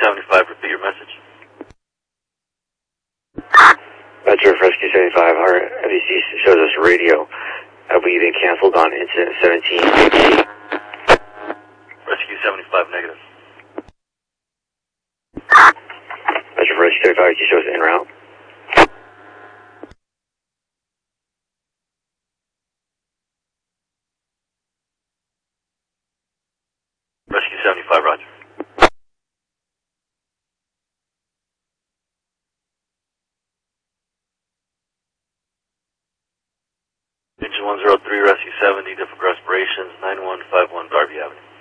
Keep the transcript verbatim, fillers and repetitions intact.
seventy-five, repeat your message. Metro Rescue seventy-five, our F E C shows us radio. I believe they canceled on incident seventeen. Rescue seventy-five, negative. Metro Rescue seventy-five, he shows en route. Rescue seventy-five, roger. Engine one zero three, Rescue seventy, difficult respirations, nine one five one Darby Avenue.